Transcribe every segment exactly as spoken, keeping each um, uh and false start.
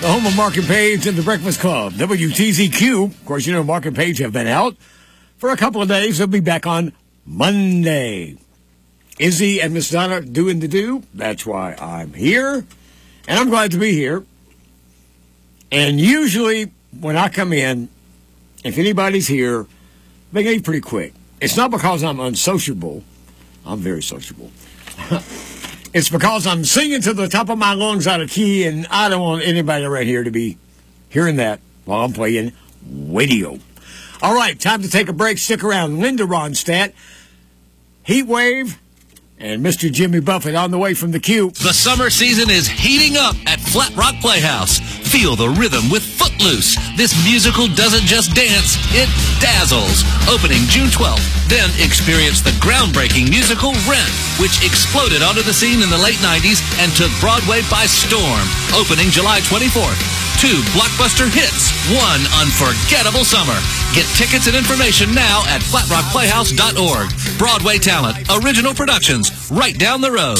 the home of Mark and Page and the Breakfast Club, W T Z Q. Of course, you know Mark and Page have been out for a couple of days. They'll be back on Monday. Izzy and Miss Donna doing the do. That's why I'm here. And I'm glad to be here. And usually when I come in, if anybody's here, they leave pretty quick. It's not because I'm unsociable. I'm very sociable. It's because I'm singing to the top of my lungs out of key, and I don't want anybody right here to be hearing that while I'm playing radio. All right, time to take a break. Stick around. Linda Ronstadt, Heat Wave, and Mister Jimmy Buffett on the way from the Q. The summer season is heating up at Flat Rock Playhouse. Feel the rhythm with Footloose. This musical doesn't just dance, it dazzles. Opening June twelfth. Then experience the groundbreaking musical Rent, which exploded onto the scene in the late nineties and took Broadway by storm. Opening July twenty-fourth. Two blockbuster hits, one unforgettable summer. Get tickets and information now at flat rock playhouse dot org. Broadway talent, original productions, right down the road.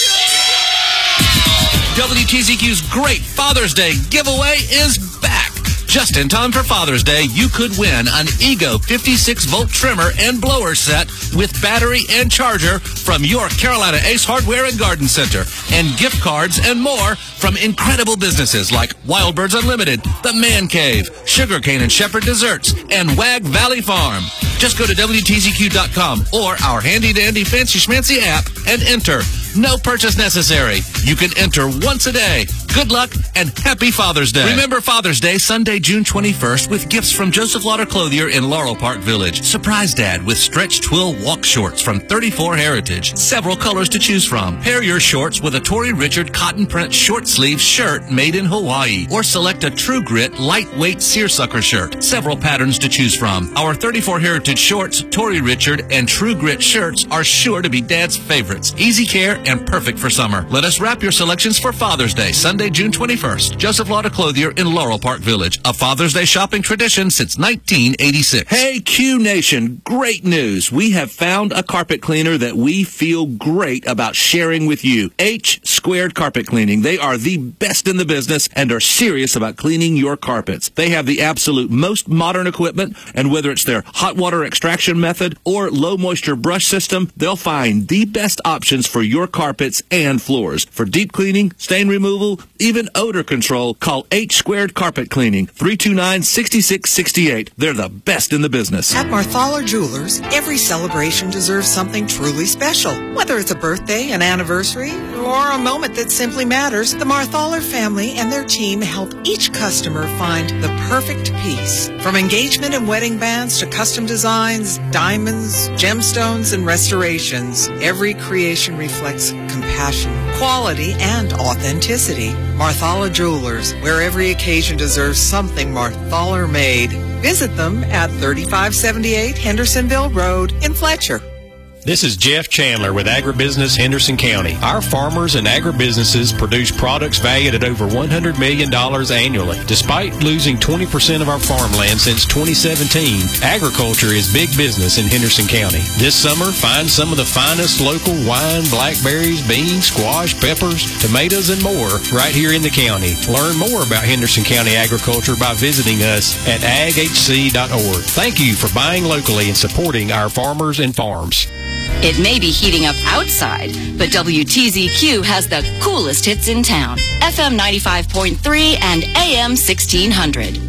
W T Z Q's great Father's Day giveaway is back. Just in time for Father's Day, you could win an Ego fifty-six volt trimmer and blower set with battery and charger from your Carolina Ace Hardware and Garden Center, and gift cards and more from incredible businesses like Wild Birds Unlimited, The Man Cave, Sugarcane and Shepherd Desserts, and Wag Valley Farm. Just go to W T Z Q dot com or our handy-dandy fancy schmancy app and enter. No purchase necessary. You can enter once a day. Good luck and happy Father's Day. Remember Father's Day, Sunday, June twenty-first, with gifts from Joseph Lauder Clothier in Laurel Park Village. Surprise Dad with stretch twill walk shorts from thirty-four Heritage. Several colors to choose from. Pair your shorts with a Tory Richard cotton print short sleeve shirt made in Hawaii. Or select a True Grit lightweight seersucker shirt. Several patterns to choose from. Our thirty-four Heritage shorts, Tory Richard, and True Grit shirts are sure to be Dad's favorites. Easy care and perfect for summer. Let us wrap your selections for Father's Day, Sunday, June twenty-first. Joseph Lauder Clothier in Laurel Park Village. A Father's Day shopping tradition since nineteen eighty-six. Hey, Q Nation, great news. We have found a carpet cleaner that we feel great about sharing with you. H Squared Carpet Cleaning. They are the best in the business and are serious about cleaning your carpets. They have the absolute most modern equipment, and whether it's their hot water extraction method or low moisture brush system, they'll find the best options for your carpets and floors. For deep cleaning, stain removal, even odor control, call H Squared Carpet Cleaning, three two nine, six six six eight. They're the best in the business. At Marthaler Jewelers, every celebration deserves something truly special. Whether it's a birthday, an anniversary, or a moment that simply matters, the Marthaler family and their team help each customer find the perfect piece. From engagement and wedding bands to custom designs, diamonds, gemstones, and restorations, every creation reflects compassion, quality, and authenticity. Marthaler Jewelers, where every occasion deserves something Marthaler made. Visit them at thirty-five seventy-eight Hendersonville Road in Fletcher. This is Jeff Chandler with Agribusiness Henderson County. Our farmers and agribusinesses produce products valued at over one hundred million dollars annually. Despite losing twenty percent of our farmland since twenty seventeen, agriculture is big business in Henderson County. This summer, find some of the finest local wine, blackberries, beans, squash, peppers, tomatoes, and more right here in the county. Learn more about Henderson County agriculture by visiting us at ag h c dot org. Thank you for buying locally and supporting our farmers and farms. It may be heating up outside, but W T Z Q has the coolest hits in town. F M ninety-five point three and A M sixteen hundred.